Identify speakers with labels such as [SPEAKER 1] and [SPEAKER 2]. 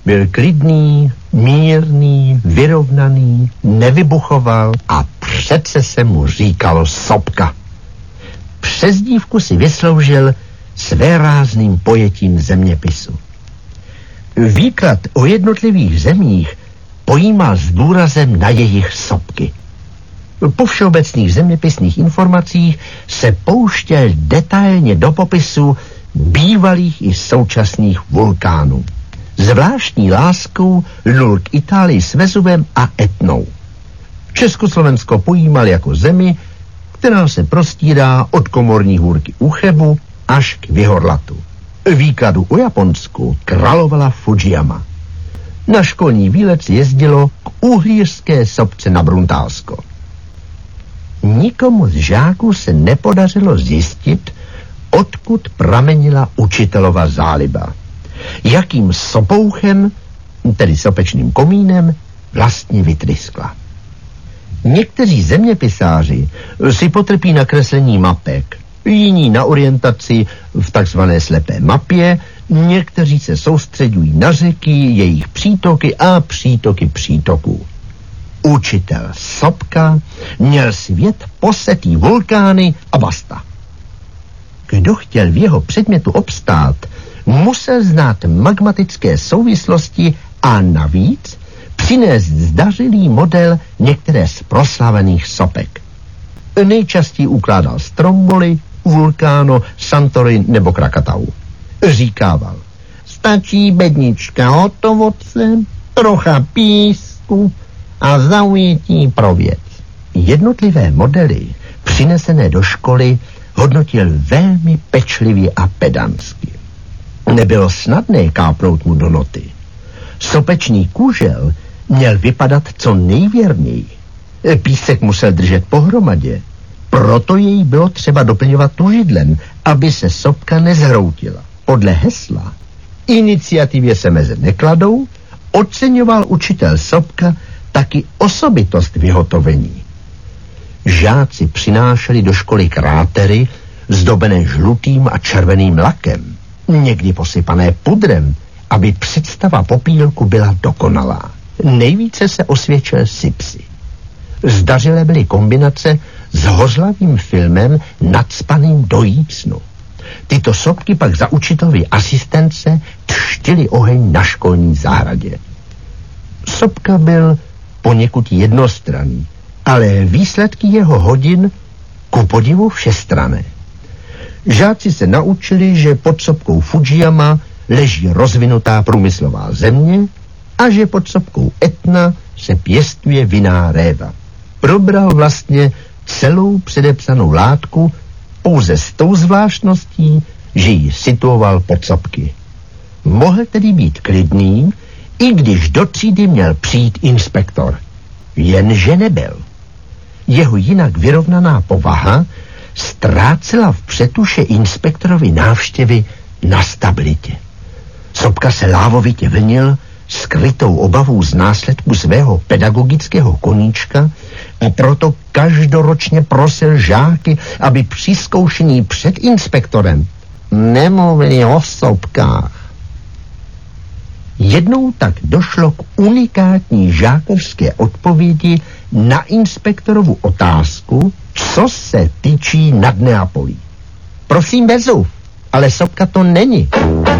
[SPEAKER 1] Byl klidný, mírný, vyrovnaný, nevybuchoval a přece se mu říkalo Sopka. Přezdívku si vysloužil svérázným pojetím zeměpisu. Výklad o jednotlivých zemích pojímal s důrazem na jejich sopky. Po všeobecných zeměpisných informacích se pouštěl detailně do popisu bývalých i současných vulkánů. Zvláštní láskou lnul k Itálii s Vezuvem a Etnou. Československo pojímal jako zemi, která se prostírá od komorní hůrky u Chebu až k Vyhorlatu. Výkladu o Japonsku královala Fujiyama. Na školní výlet se jezdilo k uhlířské sopce na Bruntálsko. Nikomu z žáků se nepodařilo zjistit, odkud pramenila učitelova záliba. Jakým sopouchem, tedy sopečným komínem, vlastně vytryskla. Někteří zeměpisáři si potrpí na kreslení mapek, jiní na orientaci v takzvané slepé mapě, někteří se soustředují na řeky, jejich přítoky a přítoky přítoků. Učitel Sopka měl svět posetý vulkány a basta. Kdo chtěl v jeho předmětu obstát, musel znát magmatické souvislosti a navíc přinést zdařilý model některé z proslavených sopek. Nejčastěji ukládal Stromboli, Vulkáno, Santorin nebo Krakatau. Říkával, stačí bednička hotovoce, trocha písku a zaujetí pro věc. Jednotlivé modely přinesené do školy hodnotil velmi pečlivě a pedantsky. Nebylo snadné kápnout mu do noty. Sopečný kužel měl vypadat co nejvěrněji. Písek musel držet pohromadě, proto jej bylo třeba doplňovat tužidlem, aby se sopka nezhroutila. Podle hesla iniciativě se meze nekladou, oceňoval učitel Sopka taky osobitost vyhotovení. Žáci přinášeli do školy krátery zdobené žlutým a červeným lakem, někdy posypané pudrem, aby představa popílku byla dokonalá. Nejvíce se osvědčil Sipsy. Zdařilé byly kombinace s hořlavým filmem nacpaným do jícnu. Tyto sopky pak za učitelovy asistence třtily oheň na školní zahradě. Sopka byl poněkud jednostranný, ale výsledky jeho hodin ku podivu všestranné. Žáci se naučili, že pod sopkou Fujiyama leží rozvinutá průmyslová země a že pod sopkou Etna se pěstuje vinná réva. Probral vlastně celou předepsanou látku pouze s tou zvláštností, že ji situoval pod sopky. Mohl tedy být klidný, i když do třídy měl přijít inspektor. Jenže nebyl. Jeho jinak vyrovnaná povaha ztrácela v přetuše inspektorovi návštěvy na stabilitě. Sopka se lávovitě vlnil, skrytou obavou z následku svého pedagogického koníčka, a proto každoročně prosil žáky, aby při zkoušení před inspektorem nemluvili o sopkách. Jednou tak došlo k unikátní žákovské odpovědi na inspektorovu otázku, co se týčí nad Neapolí. Prosím, Vezuv, ale sopka to není.